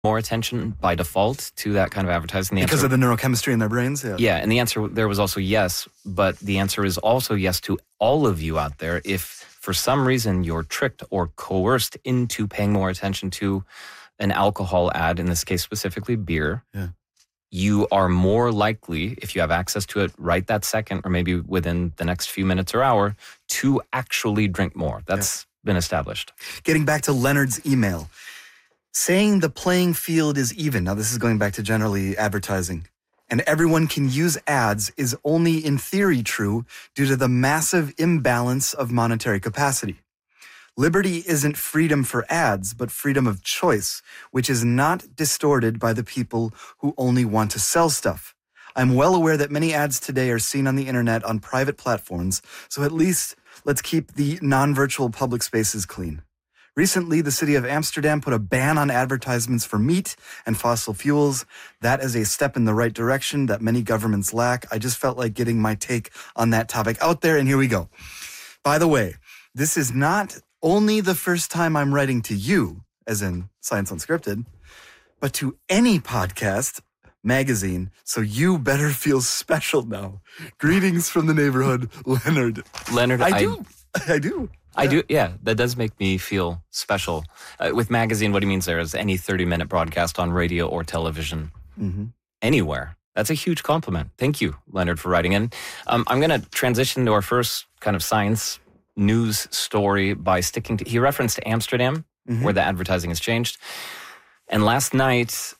more attention by default to that kind of advertising? Because of the neurochemistry in their brains? Yeah. Yeah, and the answer there was also yes, but the answer is also yes to all of you out there. If for some reason you're tricked or coerced into paying more attention to an alcohol ad, in this case specifically beer, you are more likely, if you have access to it right that second or maybe within the next few minutes or hour, to actually drink more. That's been established. Getting back to Leonard's email. Saying the playing field is even, now this is going back to generally advertising, and everyone can use ads is only in theory true due to the massive imbalance of monetary capacity. Liberty isn't freedom for ads, but freedom of choice, which is not distorted by the people who only want to sell stuff. I'm well aware that many ads today are seen on the internet on private platforms, so at least let's keep the non-virtual public spaces clean. Recently, the city of Amsterdam put a ban on advertisements for meat and fossil fuels. That is a step in the right direction that many governments lack. I just felt like getting my take on that topic out there, and here we go. By the way, this is not only the first time I'm writing to you, as in Science Unscripted, but to any podcast magazine, so you better feel special now. Greetings from the neighborhood, Leonard. Leonard, I do. I do, yeah. That does make me feel special. With magazine, what he means there is any 30-minute broadcast on radio or television anywhere. That's a huge compliment. Thank you, Leonard, for writing in. I'm going to transition to our first kind of science news story by sticking to... He referenced Amsterdam, where the advertising has changed. And last night,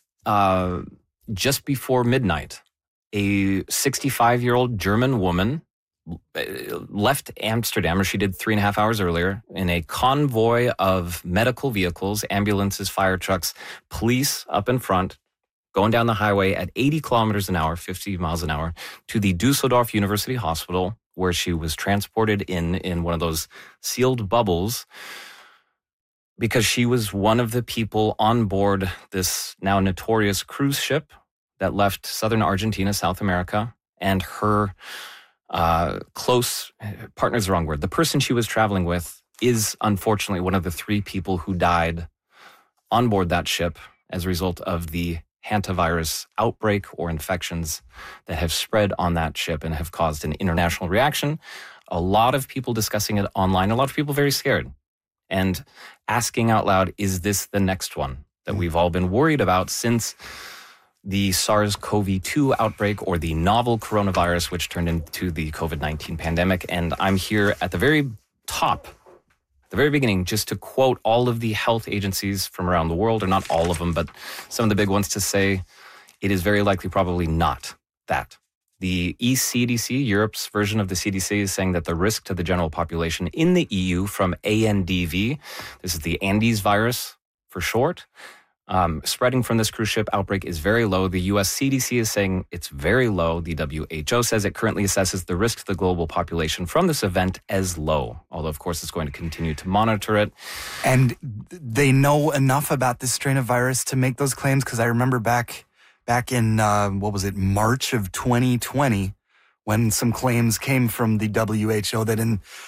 just before midnight, a 65-year-old German woman left Amsterdam, or she did 3.5 hours earlier, in a convoy of medical vehicles, ambulances, fire trucks, police up in front, going down the highway at 80 kilometers an hour, 50 miles an hour, to the Dusseldorf University Hospital, where she was transported in one of those sealed bubbles, because she was one of the people on board this now notorious cruise ship that left southern Argentina, South America, and her close partner is the wrong word. The person she was traveling with is unfortunately one of the 3 people who died on board that ship as a result of the hantavirus outbreak or infections that have spread on that ship and have caused an international reaction. A lot of people discussing it online, a lot of people very scared and asking out loud, is this the next one that we've all been worried about since the SARS-CoV-2 outbreak, or the novel coronavirus, which turned into the COVID-19 pandemic? And I'm here at the very top, the very beginning, just to quote all of the health agencies from around the world, or not all of them, but some of the big ones, to say it is very likely probably not that. The ECDC, Europe's version of the CDC, is saying that the risk to the general population in the EU from ANDV, this is the Andes virus for short, spreading from this cruise ship outbreak is very low. The US CDC is saying it's very low. The WHO says it currently assesses the risk to the global population from this event as low, although of course it's going to continue to monitor it. And they know enough about this strain of virus to make those claims? Because I remember back in, March of 2020, when some claims came from the WHO that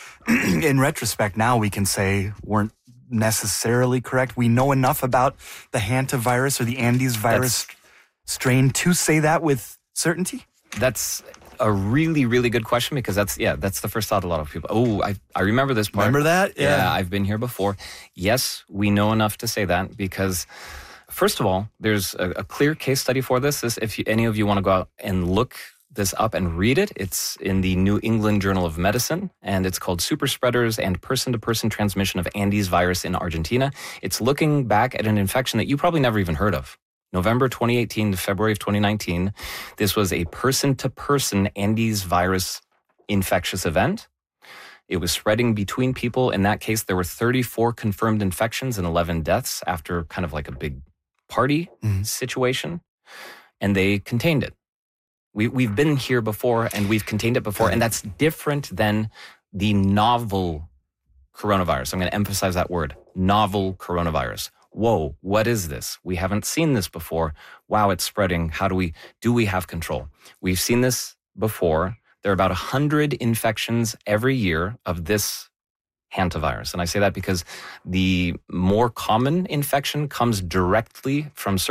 in retrospect now we can say weren't necessarily correct. We know enough about the hantavirus or the Andes virus strain to say that with certainty? That's a really, really good question, because that's the first thought a lot of people. Oh, I remember this part. Remember that? Yeah, I've been here before. Yes, we know enough to say that, because first of all, there's a clear case study for this. If any of you want to go out and look this up and read it, it's in the New England Journal of Medicine, and it's called Super Spreaders and Person-to-Person Transmission of Andes Virus in Argentina. It's looking back at an infection that you probably never even heard of. November 2018 to February of 2019, this was a person-to-person Andes virus infectious event. It was spreading between people. In that case, there were 34 confirmed infections and 11 deaths after kind of like a big party situation, and they contained it. We've been here before, and we've contained it before, and that's different than the novel coronavirus. I'm going to emphasize that word, novel coronavirus. Whoa, what is this? We haven't seen this before. Wow, it's spreading. How do we have control? We've seen this before. There are about 100 infections every year of this hantavirus. And I say that because the more common infection comes directly from certain